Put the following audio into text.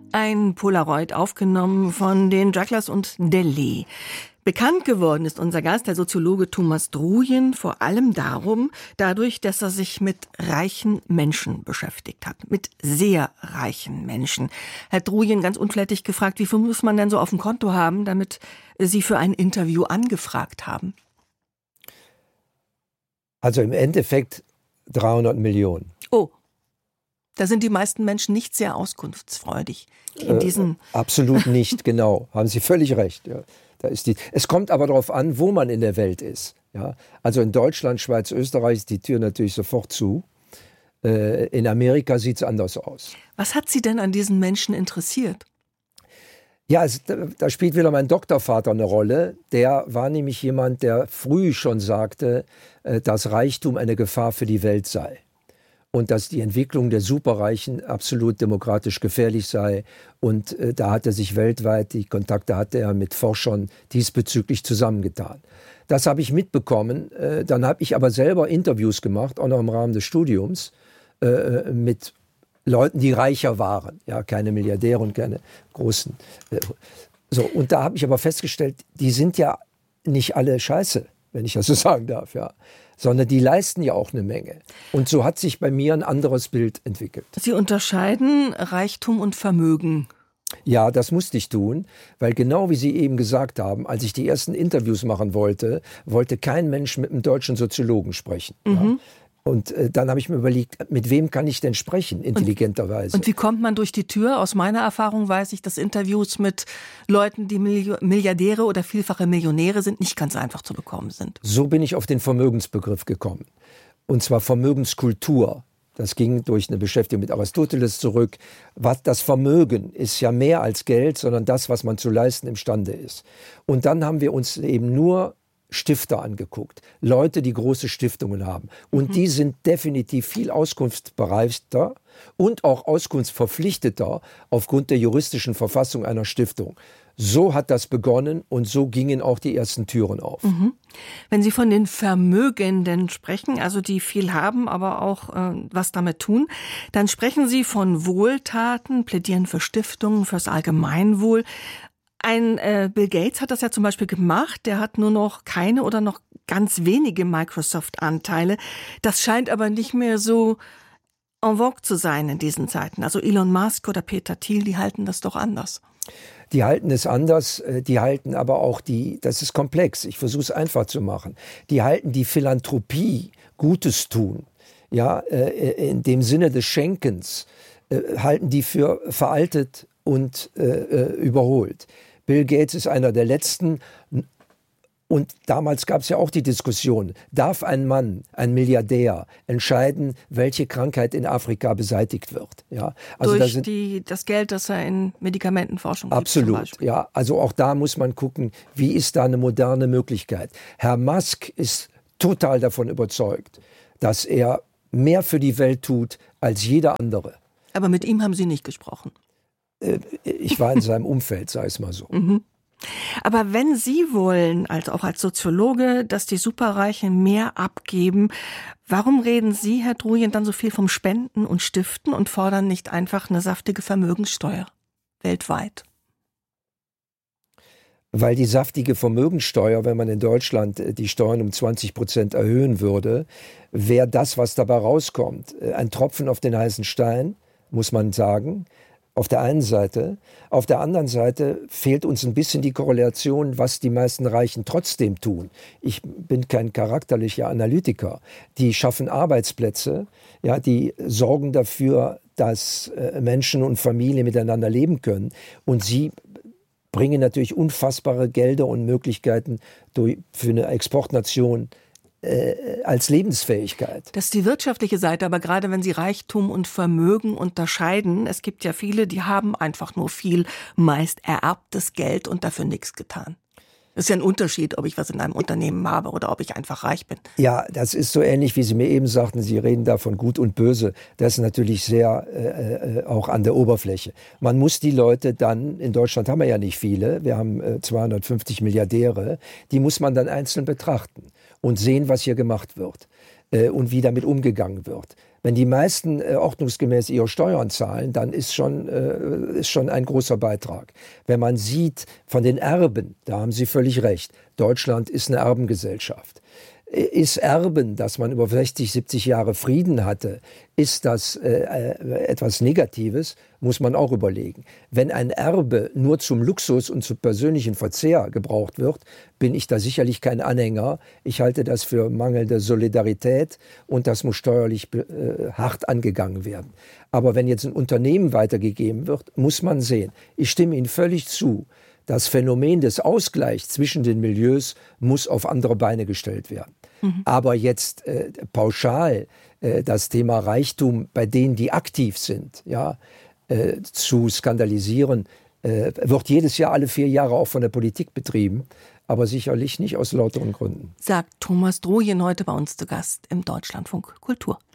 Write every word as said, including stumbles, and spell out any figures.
Ein Polaroid aufgenommen von den Jugglers und Delhi. Bekannt geworden ist unser Gast, der Soziologe Thomas Druyen, vor allem darum, dadurch, dass er sich mit reichen Menschen beschäftigt hat. Mit sehr reichen Menschen. Herr Druyen, ganz unflätig gefragt, wie viel muss man denn so auf dem Konto haben, damit Sie für ein Interview angefragt haben? Also im Endeffekt dreihundert Millionen. Oh. Da sind die meisten Menschen nicht sehr auskunftsfreudig. In diesen äh, absolut nicht, genau. Haben Sie völlig recht. Ja. Da ist die, es kommt aber darauf an, wo man in der Welt ist. Ja. Also in Deutschland, Schweiz, Österreich ist die Tür natürlich sofort zu. Äh, in Amerika sieht es anders aus. Was hat Sie denn an diesen Menschen interessiert? Ja, es, da, da spielt wieder mein Doktorvater eine Rolle. Der war nämlich jemand, der früh schon sagte, äh, dass Reichtum eine Gefahr für die Welt sei. Und dass die Entwicklung der Superreichen absolut demokratisch gefährlich sei. Und äh, da hat er sich weltweit, die Kontakte hatte er mit Forschern diesbezüglich zusammengetan. Das habe ich mitbekommen. Äh, dann habe ich aber selber Interviews gemacht, auch noch im Rahmen des Studiums, äh, mit Leuten, die reicher waren. Ja, keine Milliardäre und keine großen. Äh, so, und da habe ich aber festgestellt, die sind ja nicht alle scheiße, wenn ich das so sagen darf, ja. Sondern die leisten ja auch eine Menge. Und so hat sich bei mir ein anderes Bild entwickelt. Sie unterscheiden Reichtum und Vermögen. Ja, das musste ich tun, weil genau wie Sie eben gesagt haben, als ich die ersten Interviews machen wollte, wollte kein Mensch mit einem deutschen Soziologen sprechen. Mhm. Ja. Und äh, dann habe ich mir überlegt, mit wem kann ich denn sprechen, intelligenterweise. Und, und wie kommt man durch die Tür? Aus meiner Erfahrung weiß ich, dass Interviews mit Leuten, die Milliardäre oder vielfache Millionäre sind, nicht ganz einfach zu bekommen sind. So bin ich auf den Vermögensbegriff gekommen. Und zwar Vermögenskultur. Das ging durch eine Beschäftigung mit Aristoteles zurück. Was, das Vermögen ist ja mehr als Geld, sondern das, was man zu leisten imstande ist. Und dann haben wir uns eben nur Stifter angeguckt, Leute, die große Stiftungen haben. Und mhm. die sind definitiv viel auskunftsbereiter und auch auskunftsverpflichteter aufgrund der juristischen Verfassung einer Stiftung. So hat das begonnen und so gingen auch die ersten Türen auf. Mhm. Wenn Sie von den Vermögenden sprechen, also die viel haben, aber auch äh, was damit tun, dann sprechen Sie von Wohltaten, plädieren für Stiftungen, fürs Allgemeinwohl. Ein äh, Bill Gates hat das ja zum Beispiel gemacht, der hat nur noch keine oder noch ganz wenige Microsoft-Anteile. Das scheint aber nicht mehr so en vogue zu sein in diesen Zeiten. Also Elon Musk oder Peter Thiel, die halten das doch anders. Die halten es anders, die halten aber auch die, das ist komplex, ich versuche es einfach zu machen, die halten die Philanthropie, Gutes tun, ja, in dem Sinne des Schenkens, halten die für veraltet und äh, überholt. Bill Gates ist einer der letzten. Und damals gab es ja auch die Diskussion, darf ein Mann, ein Milliardär, entscheiden, welche Krankheit in Afrika beseitigt wird? Ja, also durch da sind, die, das Geld, das er in Medikamentenforschung gibt. Absolut, ja. Also auch da muss man gucken, wie ist da eine moderne Möglichkeit. Herr Musk ist total davon überzeugt, dass er mehr für die Welt tut als jeder andere. Aber mit ihm haben Sie nicht gesprochen? Ich war in seinem Umfeld, sei es mal so. Mhm. Aber wenn Sie wollen, als auch als Soziologe, dass die Superreichen mehr abgeben, warum reden Sie, Herr Druyen, dann so viel vom Spenden und Stiften und fordern nicht einfach eine saftige Vermögenssteuer weltweit? Weil die saftige Vermögenssteuer, wenn man in Deutschland die Steuern um zwanzig Prozent erhöhen würde, wäre das, was dabei rauskommt, ein Tropfen auf den heißen Stein, muss man sagen. Auf der einen Seite. Auf der anderen Seite fehlt uns ein bisschen die Korrelation, was die meisten Reichen trotzdem tun. Ich bin kein charakterlicher Analytiker. Die schaffen Arbeitsplätze, ja, die sorgen dafür, dass äh, Menschen und Familien miteinander leben können. Und sie bringen natürlich unfassbare Gelder und Möglichkeiten durch, für eine Exportnation Äh, als Lebensfähigkeit. Das ist die wirtschaftliche Seite, aber gerade wenn Sie Reichtum und Vermögen unterscheiden, es gibt ja viele, die haben einfach nur viel, meist ererbtes Geld und dafür nichts getan. Das ist ja ein Unterschied, ob ich was in einem Unternehmen habe oder ob ich einfach reich bin. Ja, das ist so ähnlich, wie Sie mir eben sagten, Sie reden da von Gut und Böse. Das ist natürlich sehr äh, auch an der Oberfläche. Man muss die Leute dann, in Deutschland haben wir ja nicht viele, wir haben äh, zweihundertfünfzig Milliardäre, die muss man dann einzeln betrachten und sehen, was hier gemacht wird. äh, und wie damit umgegangen wird. Wenn die meisten äh, ordnungsgemäß ihre Steuern zahlen, dann ist schon, äh, ist schon ein großer Beitrag. Wenn man sieht von den Erben, da haben Sie völlig recht, Deutschland ist eine Erbengesellschaft. Ist Erben, dass man über sechzig, siebzig Jahre Frieden hatte, ist das äh, etwas Negatives, muss man auch überlegen. Wenn ein Erbe nur zum Luxus und zum persönlichen Verzehr gebraucht wird, bin ich da sicherlich kein Anhänger. Ich halte das für mangelnde Solidarität und das muss steuerlich äh, hart angegangen werden. Aber wenn jetzt ein Unternehmen weitergegeben wird, muss man sehen. Ich stimme Ihnen völlig zu. Das Phänomen des Ausgleichs zwischen den Milieus muss auf andere Beine gestellt werden. Mhm. Aber jetzt äh, pauschal äh, das Thema Reichtum bei denen, die aktiv sind, ja, äh, zu skandalisieren, äh, wird jedes Jahr alle vier Jahre auch von der Politik betrieben, aber sicherlich nicht aus lauteren Gründen. Sagt Thomas Drojen heute bei uns zu Gast im Deutschlandfunk Kultur.